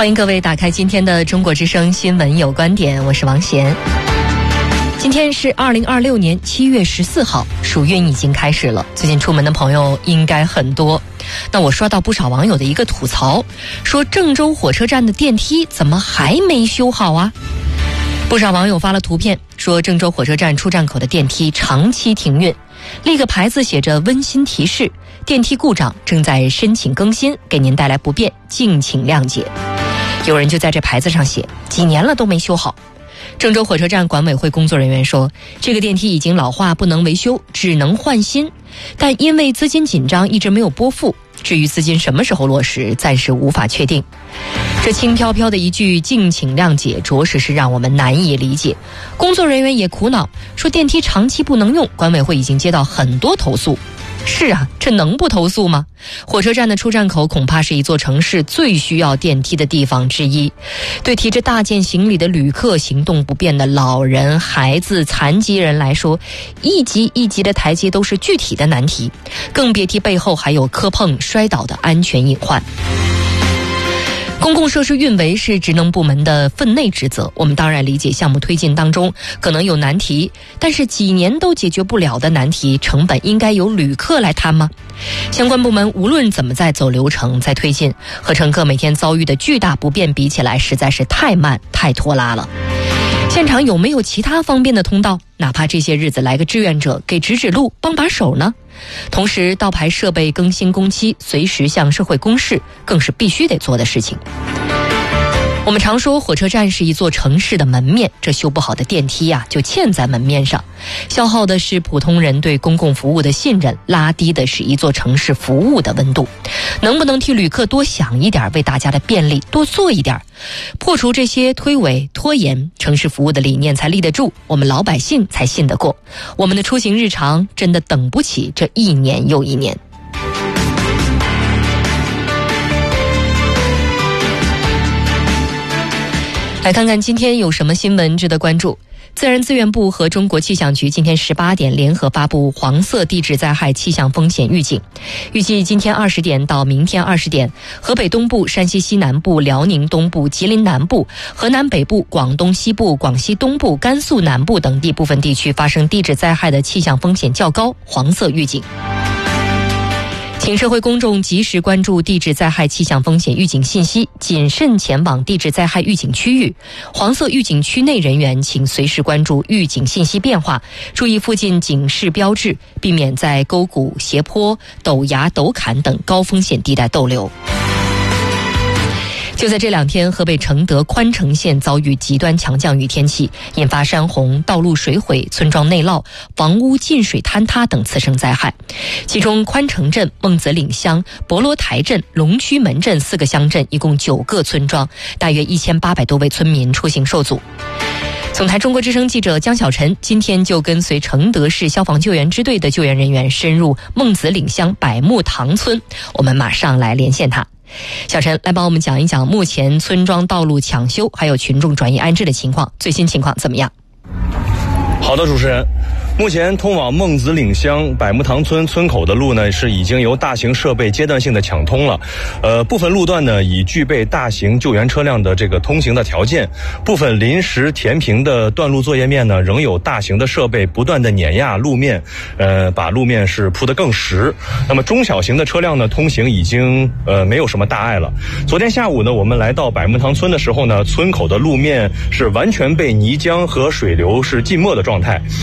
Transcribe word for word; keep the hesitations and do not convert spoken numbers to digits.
欢迎各位打开今天的中国之声新闻有观点，我是王贤。今天是二零二六年七月十四号，暑运已经开始了，最近出门的朋友应该很多。那我刷到不少网友的一个吐槽，说郑州火车站的电梯怎么还没修好啊？不少网友发了图片，说郑州火车站出站口的电梯长期停运，立个牌子写着温馨提示，电梯故障，正在申请更新，给您带来不便，敬请谅解。有人就在这牌子上写，几年了都没修好。郑州火车站管委会工作人员说，这个电梯已经老化，不能维修，只能换新，但因为资金紧张，一直没有拨付，至于资金什么时候落实，暂时无法确定。这轻飘飘的一句敬请谅解，着实是让我们难以理解。工作人员也苦恼，说电梯长期不能用，管委会已经接到很多投诉。是啊，这能不投诉吗？火车站的出站口恐怕是一座城市最需要电梯的地方之一。对提着大件行李的旅客、行动不便的老人、孩子、残疾人来说，一级一级的台阶都是具体的难题，更别提背后还有磕碰、摔倒的安全隐患。公共设施运维是职能部门的分内职责，我们当然理解项目推进当中可能有难题，但是几年都解决不了的难题，成本应该由旅客来摊吗？相关部门无论怎么在走流程、在推进，和乘客每天遭遇的巨大不便比起来，实在是太慢、太拖拉了。现场有没有其他方便的通道？哪怕这些日子来个志愿者给指指路、帮把手呢？同时，道牌设备更新工期，随时向社会公示，更是必须得做的事情。我们常说火车站是一座城市的门面，这修不好的电梯啊，就嵌在门面上，消耗的是普通人对公共服务的信任，拉低的是一座城市服务的温度。能不能替旅客多想一点，为大家的便利多做一点，破除这些推诿拖延，城市服务的理念才立得住，我们老百姓才信得过。我们的出行日常真的等不起这一年又一年。来看看今天有什么新闻值得关注。自然资源部和中国气象局今天十八点联合发布黄色地质灾害气象风险预警，预计今天二十点到明天二十点，河北东部、山西西南部、辽宁东部、吉林南部、河南北部、广东西部、广西东部、甘肃南部等地部分地区发生地质灾害的气象风险较高，黄色预警。请社会公众及时关注地质灾害气象风险预警信息，谨慎前往地质灾害预警区域。黄色预警区内人员请随时关注预警信息变化，注意附近警示标志，避免在沟谷、斜坡、陡崖、陡坎等高风险地带逗留。就在这两天，河北承德宽城县遭遇极端强降雨天气，引发山洪、道路水毁、村庄内涝、房屋进水坍塌等次生灾害。其中宽城镇、孟子岭乡、博罗台镇、龙区门镇四个乡镇，一共九个村庄，大约一千八百多位村民出行受阻。总台中国之声记者江小晨今天就跟随承德市消防救援支队的救援人员深入孟子岭乡百木塘村，我们马上来连线他。小陈来帮我们讲一讲目前村庄道路抢修还有群众转移安置的情况，最新情况怎么样？ 好的，主持人。目前通往孟子岭乡百木塘村村口的路呢，是已经由大型设备阶段性的抢通了。呃，部分路段呢已具备大型救援车辆的这个通行的条件，部分临时填平的段路作业面呢，仍有大型的设备不断的碾压路面，呃，把路面是铺得更实。那么中小型的车辆呢，通行已经呃没有什么大碍了。昨天下午呢，我们来到百木塘村的时候呢，村口的路面是完全被泥浆和水流是浸没的状态。